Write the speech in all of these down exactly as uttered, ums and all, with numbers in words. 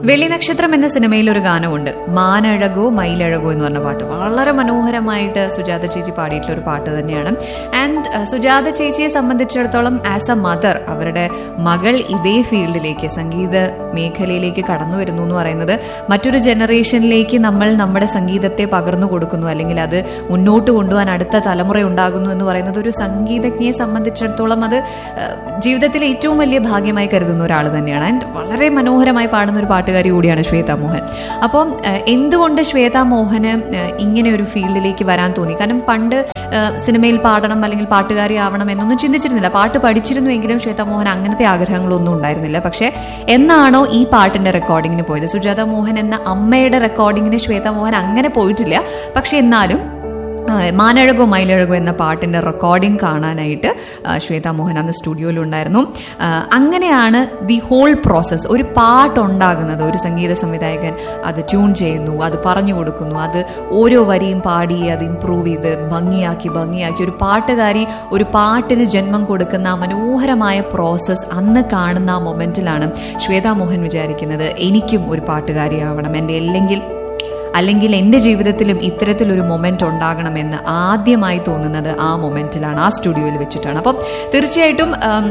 വെള്ളി നക്ഷത്രം എന്ന സിനിമയിൽ ഒരു ഗാനമുണ്ട്, മാനഴകോ മയിലഴകോ എന്ന് പറഞ്ഞ പാട്ട്. വളരെ മനോഹരമായിട്ട് സുജാത ചേച്ചി പാടിയിട്ടുള്ള ഒരു പാട്ട് തന്നെയാണ്. ആൻഡ് സുജാത ചേച്ചിയെ സംബന്ധിച്ചിടത്തോളം ആസ് എ മദർ, അവരുടെ മകൾ ഇതേ ഫീൽഡിലേക്ക്, സംഗീത മേഖലയിലേക്ക് കടന്നു വരുന്നു എന്ന് പറയുന്നത് മറ്റൊരു ജനറേഷനിലേക്ക് നമ്മൾ നമ്മുടെ സംഗീതത്തെ പകർന്നു കൊടുക്കുന്നു, അല്ലെങ്കിൽ അത് മുന്നോട്ട് കൊണ്ടുപോകാൻ അടുത്ത തലമുറ ഉണ്ടാകുന്നു എന്ന് പറയുന്നത് ഒരു സംഗീതജ്ഞയെ സംബന്ധിച്ചിടത്തോളം അത് ജീവിതത്തിലെ ഏറ്റവും വലിയ ഭാഗ്യമായി കരുതുന്ന ഒരാൾ തന്നെയാണ്. ആൻഡ് വളരെ മനോഹരമായി പാടുന്ന ഒരു പാട്ടുകാരി കൂടിയാണ് ശ്വേതാ മോഹൻ. അപ്പം എന്തുകൊണ്ട് ശ്വേതാ മോഹന് ഇങ്ങനെ ഒരു ഫീൽഡിലേക്ക് വരാൻ തോന്നി? കാരണം പണ്ട് സിനിമയിൽ പാടണം അല്ലെങ്കിൽ പാട്ടുകാരി ആവണം എന്നൊന്നും ചിന്തിച്ചിരുന്നില്ല. പാട്ട് പഠിച്ചിരുന്നുവെങ്കിലും ശ്വേതാ മോഹൻ അങ്ങനത്തെ ആഗ്രഹങ്ങളൊന്നും ഉണ്ടായിരുന്നില്ല. പക്ഷെ എന്നാണോ ഈ പാട്ടിന്റെ റെക്കോർഡിങ്ങിന് പോയത്, സുജാത മോഹൻ എന്ന അമ്മയുടെ റെക്കോർഡിങ്ങിന് ശ്വേതാ മോഹൻ അങ്ങനെ പോയിട്ടില്ല. പക്ഷെ എന്നാലും മാനഴകോ മയിലഴകോ എന്ന പാട്ടിന്റെ റെക്കോർഡിംഗ് കാണാനായിട്ട് ശ്വേതാ മോഹൻ അന്ന് സ്റ്റുഡിയോയിലുണ്ടായിരുന്നു. അങ്ങനെയാണ് ദി ഹോൾ പ്രോസസ്സ്. ഒരു പാട്ടുണ്ടാകുന്നത്, ഒരു സംഗീത സംവിധായകൻ അത് ട്യൂൺ ചെയ്യുന്നു, അത് പറഞ്ഞു കൊടുക്കുന്നു, അത് ഓരോ വരിയും പാടി അത് ഇംപ്രൂവ് ചെയ്ത് ഭംഗിയാക്കി ഭംഗിയാക്കി ഒരു പാട്ടുകാരി ഒരു പാട്ടിന് ജന്മം കൊടുക്കുന്ന ആ മനോഹരമായ പ്രോസസ്സ് അന്ന് കാണുന്ന ആ മൊമെന്റിലാണ് ശ്വേതാ മോഹൻ വിചാരിക്കുന്നത് എനിക്കും ഒരു പാട്ടുകാരിയാവണം, എൻ്റെ അല്ലെങ്കിൽ അല്ലെങ്കിൽ എൻ്റെ ജീവിതത്തിലും ഇത്തരത്തിലൊരു മൊമെന്റ് ഉണ്ടാകണമെന്ന് ആദ്യമായി തോന്നുന്നത് ആ മൊമെന്റിലാണ്, ആ സ്റ്റുഡിയോയിൽ വെച്ചിട്ടാണ്. അപ്പം തീർച്ചയായിട്ടും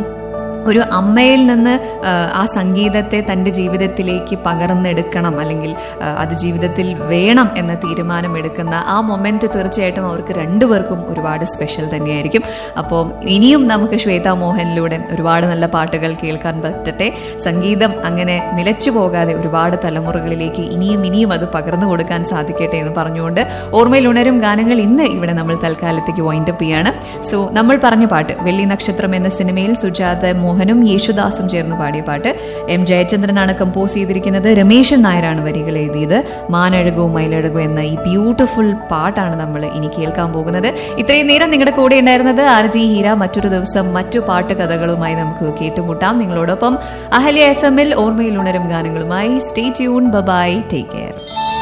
ഒരു അമ്മയിൽ നിന്ന് ആ സംഗീതത്തെ തൻ്റെ ജീവിതത്തിലേക്ക് പകർന്നെടുക്കണം, അല്ലെങ്കിൽ അത് ജീവിതത്തിൽ വേണം എന്ന തീരുമാനമെടുക്കുന്ന ആ മൊമെന്റ് തീർച്ചയായിട്ടും അവർക്ക് രണ്ടുപേർക്കും ഒരുപാട് സ്പെഷ്യൽ തന്നെയായിരിക്കും. അപ്പോൾ ഇനിയും നമുക്ക് ശ്വേതാ മോഹനിലൂടെ ഒരുപാട് നല്ല പാട്ടുകൾ കേൾക്കാൻ പറ്റട്ടെ. സംഗീതം അങ്ങനെ നിലച്ചു പോകാതെ ഒരുപാട് തലമുറകളിലേക്ക് ഇനിയും ഇനിയും അത് പകർന്നു കൊടുക്കാൻ സാധിക്കട്ടെ എന്ന് പറഞ്ഞുകൊണ്ട് ഓർമ്മയിൽ ഉണരും ഗാനങ്ങൾ ഇന്ന് ഇവിടെ നമ്മൾ തൽക്കാലത്തേക്ക് വൈൻഡപ്പ് ചെയ്യാണ്. സോ നമ്മൾ പറഞ്ഞ പാട്ട് വെള്ളി നക്ഷത്രം എന്ന സിനിമയിൽ സുജാത മോഹനും യേശുദാസും ചേർന്ന് പാടിയ പാട്ട്. എം ജയചന്ദ്രനാണ് കമ്പോസ് ചെയ്തിരിക്കുന്നത്, രമേശൻ നായരാണ് വരികൾ എഴുതിയത്. മാനഴകോ മയിലഴകോ എന്ന ഈ ബ്യൂട്ടിഫുൾ പാട്ടാണ് നമ്മൾ ഇനി കേൾക്കാൻ പോകുന്നത്. ഇത്രയും നേരം നിങ്ങളുടെ കൂടെ ഉണ്ടായിരുന്നത് ആർ ജി ഹീര. മറ്റൊരു ദിവസം മറ്റു പാട്ട് കഥകളുമായി നമുക്ക് കേട്ടുമുട്ടാം. നിങ്ങളോടൊപ്പം അഹല്യ എഫ് എമ്മിൽ ഓർമ്മയിൽ ഉണരും ഗാനങ്ങളുമായി. Stay tune, by, take care.